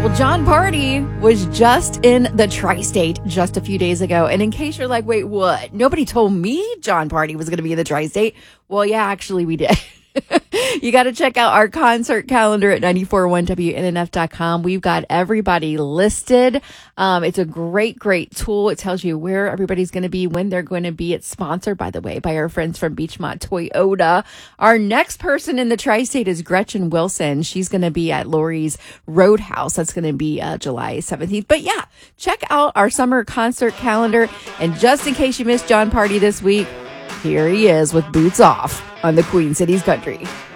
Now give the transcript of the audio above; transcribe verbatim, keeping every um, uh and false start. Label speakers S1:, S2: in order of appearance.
S1: Well, Jon Pardi was just in the Tri-State just a few days ago. And in case you're like, wait, what? Nobody told me Jon Pardi was going to be in the Tri-State. Well, yeah, actually we did. You got to check out our concert calendar at nine four one W N N F dot com. We've got everybody listed. Um, it's a great, great tool. It tells you where everybody's going to be, when they're going to be. It's sponsored, by the way, by our friends from Beechmont Toyota. Our next person in the Tri-State is Gretchen Wilson. She's going to be at Lori's Roadhouse. That's going to be uh, July seventeenth. But yeah, check out our summer concert calendar. And just in case you missed Jon Pardi this week, here he is with Boots Off on the Queen Cities Country.